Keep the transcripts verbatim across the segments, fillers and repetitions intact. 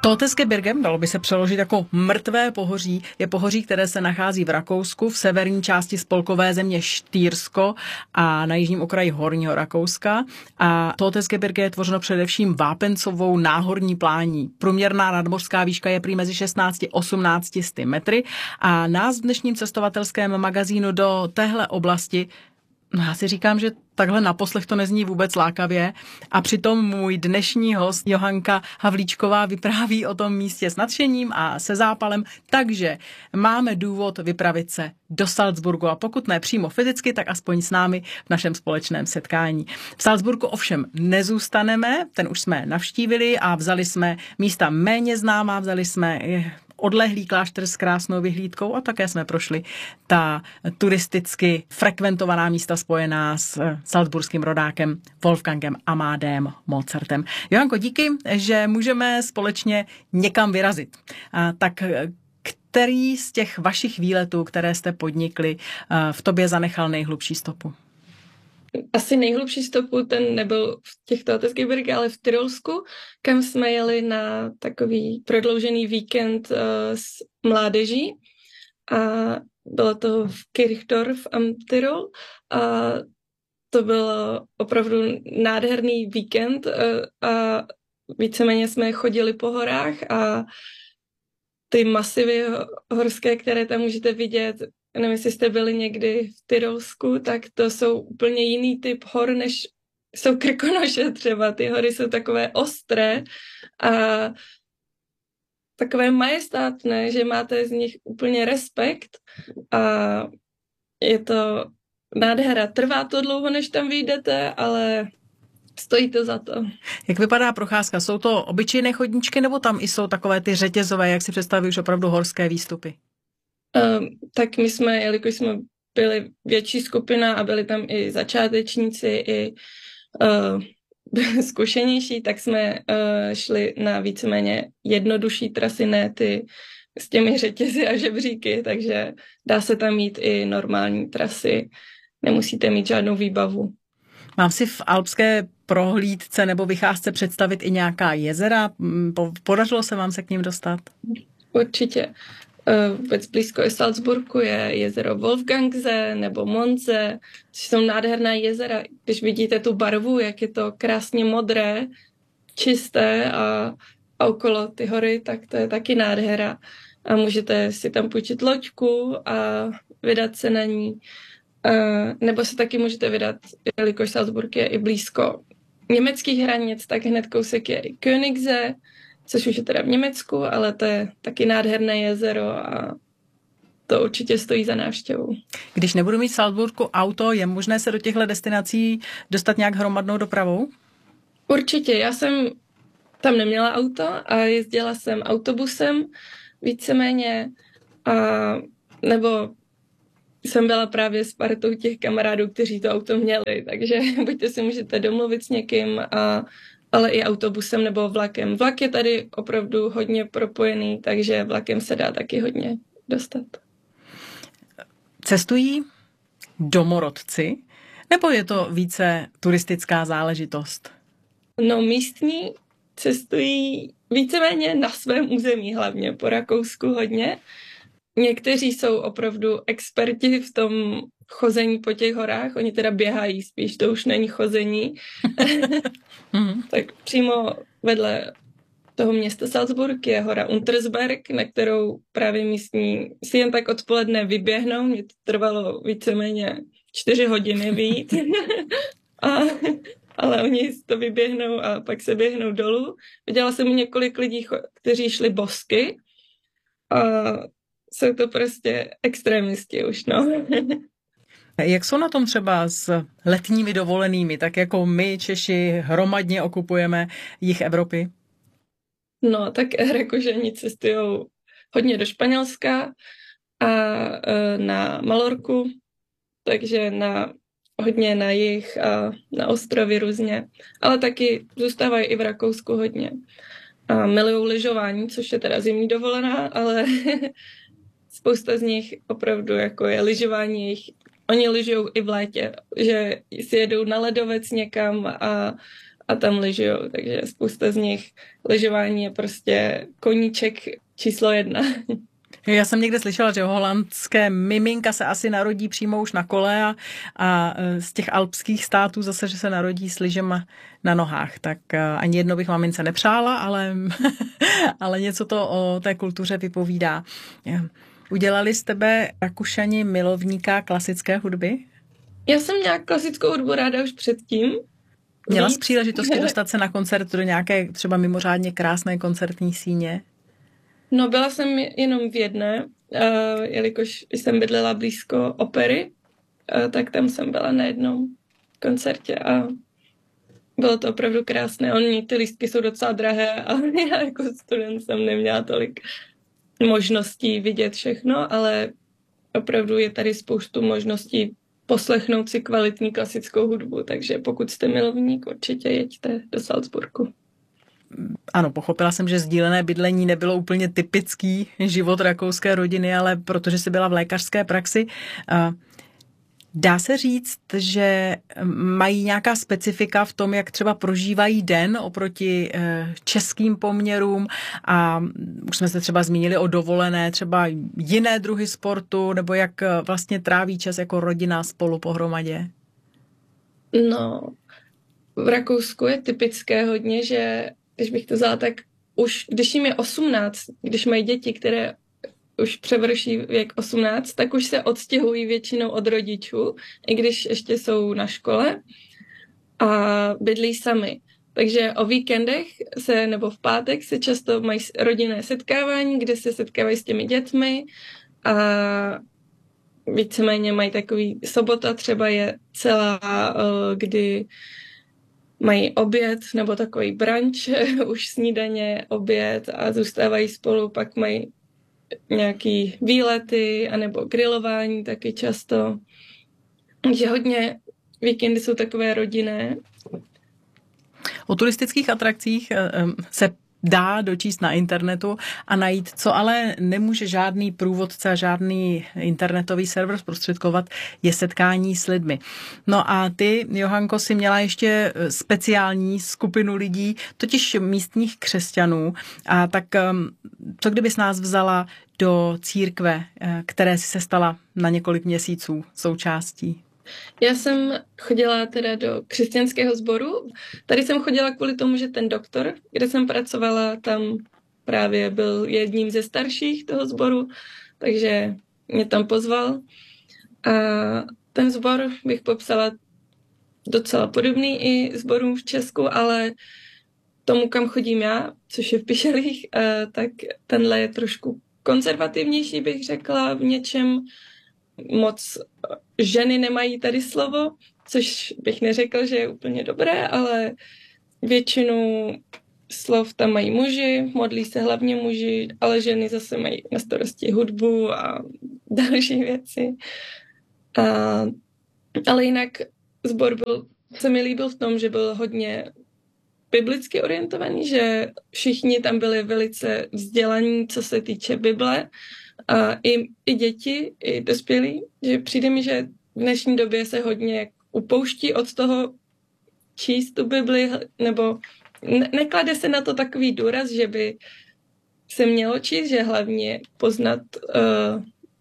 Totesgebirge, dalo by se přeložit jako mrtvé pohoří, je pohoří, které se nachází v Rakousku, v severní části spolkové země Štýrsko a na jižním okraji Horního Rakouska. A Totesgebirge je tvořeno především vápencovou náhorní plání. Průměrná nadmořská výška je prý mezi šestnáct až osmnáct set metry a nás v dnešním cestovatelském magazínu do téhle oblasti, no já si říkám, že takhle naposlech to nezní vůbec lákavě a přitom můj dnešní host Johanka Havlíčková vypráví o tom místě s nadšením a se zápalem, takže máme důvod vypravit se do Salzburgu a pokud ne přímo fyzicky, tak aspoň s námi v našem společném setkání. V Salzburgu ovšem nezůstaneme, ten už jsme navštívili a vzali jsme místa méně známá, vzali jsme odlehlý klášter s krásnou vyhlídkou a také jsme prošli ta turisticky frekventovaná místa spojená s salzburským rodákem Wolfgangem Amadem Mozartem. Johanko, díky, že můžeme společně někam vyrazit. A tak který z těch vašich výletů, které jste podnikli, v tobě zanechal nejhlubší stopu? Asi nejhlubší stopu ten nebyl v těchto Totesgebirge, ale v Tyrolsku, kam jsme jeli na takový prodloužený víkend uh, s mládeží a bylo to v Kirchdorf am Tyrol a to byl opravdu nádherný víkend uh, a víceméně jsme chodili po horách a ty masivy horské, které tam můžete vidět, nevím, jestli jste byli někdy v Tyrolsku, tak to jsou úplně jiný typ hor, než jsou Krkonoše třeba. Ty hory jsou takové ostré a takové majestátné, že máte z nich úplně respekt a je to nádhera. Trvá to dlouho, než tam vyjdete, ale stojí to za to. Jak vypadá procházka? Jsou to obyčejné chodníčky nebo tam i jsou takové ty řetězové, jak si představují už opravdu horské výstupy? Uh, tak my jsme, jelikož jsme byli větší skupina a byli tam i začátečníci, i uh, zkušenější, tak jsme uh, šli na víceméně jednodušší trasy, ne ty s těmi řetězy a žebříky, takže dá se tam mít i normální trasy, nemusíte mít žádnou výbavu. Mám si v alpské prohlídce nebo vycházce představit i nějaká jezera? Podařilo se vám se k ním dostat? Určitě. Vůbec blízko je Salzburgu je jezero Wolfgangsee nebo Monze, což jsou nádherná jezera. Když vidíte tu barvu, jak je to krásně modré, čisté a, a okolo ty hory, tak to je taky nádhera. A můžete si tam půjčit loďku a vydat se na ní. A, nebo se taky můžete vydat, jelikož Salzburg je i blízko německých hranic, tak hned kousek je i Königssee, což už je teda v Německu, ale to je taky nádherné jezero a to určitě stojí za návštěvu. Když nebudu mít v Salzburgu auto, je možné se do těchto destinací dostat nějak hromadnou dopravou? Určitě. Já jsem tam neměla auto a jezdila jsem autobusem víceméně a nebo jsem byla právě s partou těch kamarádů, kteří to auto měli, takže buďte si můžete domluvit s někým a ale i autobusem nebo vlakem. Vlak je tady opravdu hodně propojený, takže vlakem se dá taky hodně dostat. Cestují domorodci, nebo je to více turistická záležitost? No místní cestují víceméně na svém území, hlavně po Rakousku hodně. Někteří jsou opravdu experti v tom chození po těch horách, oni teda běhají spíš, to už není chození. Tak přímo vedle toho města Salzburg je hora Untersberg, na kterou právě místní si jen tak odpoledne vyběhnou. Mně to trvalo víceméně čtyři hodiny vyjít. a, ale oni to vyběhnou a pak se běhnou dolů. Viděla jsem několik lidí, kteří šli bosky a jsou to prostě extrémisti už, no. Jak jsou na tom třeba s letními dovolenými, tak jako my Češi hromadně okupujeme jih Evropy? No, tak Rakušani cestují hodně do Španělska a e, na Malorku, takže na, hodně na jih a na ostrovy různě, ale taky zůstávají i v Rakousku hodně. A milují lyžování, což je teda zimní dovolená, ale spousta z nich opravdu jako je lyžování jejich. Oni lyžujou i v létě, že si jedou na ledovec někam a a tam lyžujou, takže spousta z nich lyžování je prostě koníček číslo jedna. Já jsem někde slyšela, že holandské miminka se asi narodí přímo už na kole a, a z těch alpských států zase, že se narodí s lyžema na nohách. Tak ani jedno bych mamince nepřála, ale, ale něco to o té kultuře vypovídá. Udělali z tebe Rakušani milovníka klasické hudby? Já jsem měla klasickou hudbu ráda už předtím. Měla jsi příležitosti dostat se na koncert do nějaké třeba mimořádně krásné koncertní síně? No, byla jsem jenom v jedné, uh, jelikož jsem bydlela blízko opery, uh, tak tam jsem byla na jednom koncertě a bylo to opravdu krásné. Oni ty lístky jsou docela drahé a já jako student jsem neměla tolik možností vidět všechno, ale opravdu je tady spoustu možností poslechnout si kvalitní klasickou hudbu, takže pokud jste milovník, určitě jeďte do Salzburgu. Ano, pochopila jsem, že sdílené bydlení nebylo úplně typický život rakouské rodiny, ale protože jsi byla v lékařské praxi. Dá se říct, že mají nějaká specifika v tom, jak třeba prožívají den oproti českým poměrům a už jsme se třeba zmínili o dovolené, třeba jiné druhy sportu, nebo jak vlastně tráví čas jako rodina spolu pohromadě? No, v Rakousku je typické hodně, že když bych to vzala, tak už, když jim je osmnáct, když mají děti, které už převrší věk osmnáct, tak už se odstěhují většinou od rodičů, i když ještě jsou na škole a bydlí sami. Takže o víkendech se, nebo v pátek se často mají rodinné setkávání, kde se setkávají s těmi dětmi a víceméně mají takový, sobota třeba je celá, kdy mají oběd nebo takový brunch, už snídaně, oběd a zůstávají spolu, pak mají nějaký výlety anebo grilování taky často. Takže hodně víkendy jsou takové rodinné. O turistických atrakcích se dá dočíst na internetu a najít, co ale nemůže žádný průvodce a žádný internetový server zprostředkovat, je setkání s lidmi. No a ty, Johanko, si měla ještě speciální skupinu lidí, totiž místních křesťanů. A tak co kdybys nás vzala do církve, které si se stala na několik měsíců součástí? Já jsem chodila teda do křesťanského sboru. Tady jsem chodila kvůli tomu, že ten doktor, kde jsem pracovala, tam právě byl jedním ze starších toho sboru, takže mě tam pozval. A ten sbor bych popsala docela podobný i sborům v Česku, ale tomu, kam chodím já, což je v Pišelích, tak tenhle je trošku konzervativnější, bych řekla, v něčem. Moc ženy nemají tady slovo, což bych neřekl, že je úplně dobré, ale většinu slov tam mají muži, modlí se hlavně muži, ale ženy zase mají na starosti hudbu a další věci. A, ale jinak sbor byl, se mi líbil v tom, že byl hodně biblicky orientovaný, že všichni tam byli velice vzdělaní, co se týče Bible, a i, i děti, i dospělí, že přijde mi, že v dnešní době se hodně upouští od toho číst tu Bibli, nebo ne, neklade se na to takový důraz, že by se mělo číst, že hlavně poznat uh,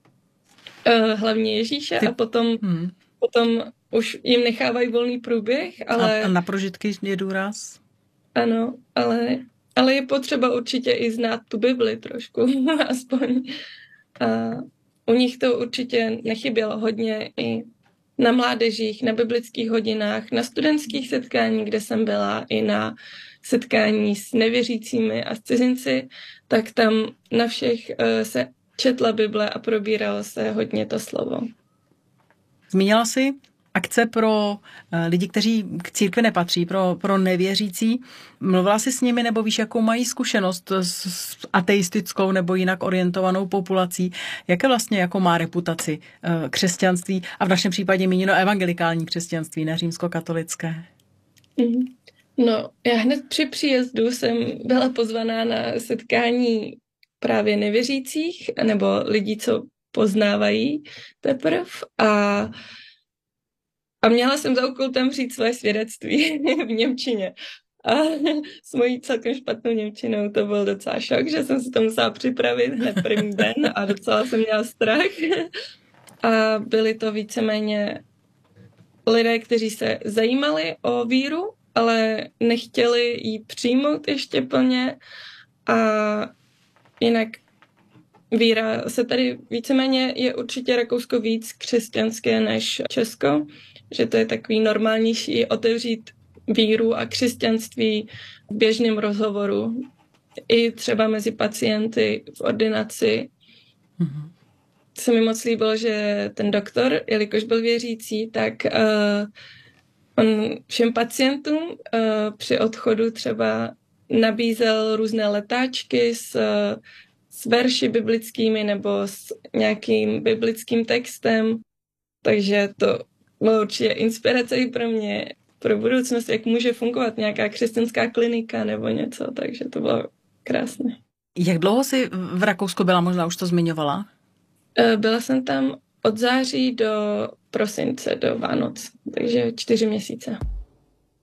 uh, hlavně Ježíše a potom, hmm. potom už jim nechávají volný průběh, ale... A, a na prožitky je důraz? Ano, ale, ale je potřeba určitě i znát tu Bibli trošku, aspoň. A u nich to určitě nechybělo hodně i na mládežích, na biblických hodinách, na studentských setkáních, kde jsem byla, i na setkání s nevěřícími a s cizinci, tak tam na všech se četla Bible a probíralo se hodně to slovo. Zmínila jsi akce pro lidi, kteří k církvi nepatří, pro, pro nevěřící. Mluvila jsi s nimi, nebo víš, jakou mají zkušenost s ateistickou nebo jinak orientovanou populací? Jaké vlastně jako má reputaci křesťanství a v našem případě míněno evangelikální křesťanství, ne římskokatolické? No, já hned při příjezdu jsem byla pozvaná na setkání právě nevěřících nebo lidí, co poznávají teprv a A měla jsem za úkol tam říct své svědectví v němčině. A s mojí celkem špatnou němčinou to byl docela šok, že jsem si to musela připravit hned první den a docela jsem měla strach. A byli to víceméně lidé, kteří se zajímali o víru, ale nechtěli ji přijmout ještě plně. A jinak víra se tady víceméně je určitě Rakousko víc křesťanské než Česko, že to je takový normálnější otevřít víru a křesťanství v běžném rozhovoru. I třeba mezi pacienty v ordinaci. Mm-hmm. Se mi moc líbilo, že ten doktor, jelikož byl věřící, tak uh, on všem pacientům uh, při odchodu třeba nabízel různé letáčky s, s verši biblickými nebo s nějakým biblickým textem. Takže to bylo určitě inspirace i pro mě, pro budoucnost, jak může fungovat nějaká křesťanská klinika nebo něco, takže to bylo krásné. Jak dlouho jsi v Rakousku byla, možná už to zmiňovala? Byla jsem tam od září do prosince, do Vánoc, takže čtyři měsíce.